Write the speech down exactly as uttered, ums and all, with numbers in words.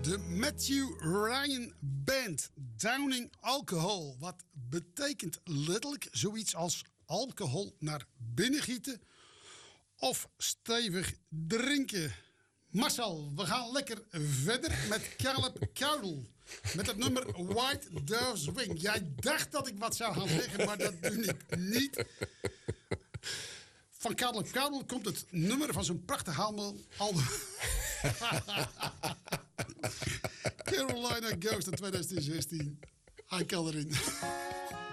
De Matthew Ryan Band, Downing Alcohol. Wat betekent letterlijk zoiets als alcohol naar binnen gieten of stevig drinken. Marcel, we gaan lekker verder met Caleb Caudle. Met het nummer White Dove's Wing. Jij dacht dat ik wat zou gaan zeggen, maar dat doe ik niet. Van Caleb Caudle komt het nummer van zijn prachtige album. Carolina Ghost in twintig zestien. Hij kan erin.